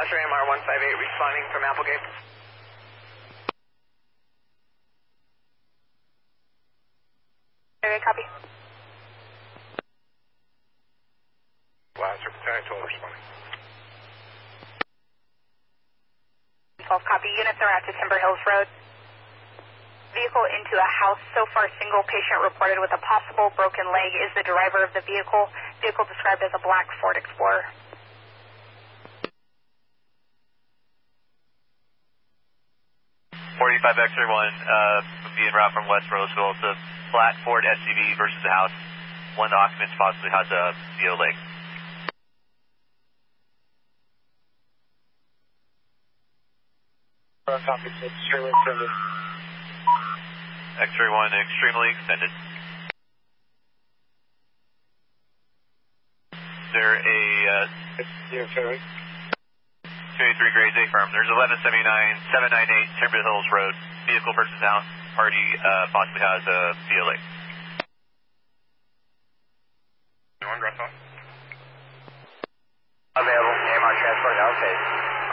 Vector AMR 158 responding from Applegate. Okay, copy. Blaster, Battalion 12 responding. 12 copy. Units are out to Timber Hills Road. Vehicle into a house. So far, single patient reported with a possible broken leg is the driver of the vehicle. Vehicle described as a black Ford Explorer. 45 X-ray 1, be en route from West Roseville. It's a black Ford SUV versus the house. One of the occupants possibly has a CO leg. Copy, extremely extended. X-ray 1 extremely extended. Is there a... Yeah, okay. 283 grades A firm. There's 1179, 798 Timber Hills Road. Vehicle versus house. Party possibly has a CO leg. One, drop off. Available. AMR transport, okay.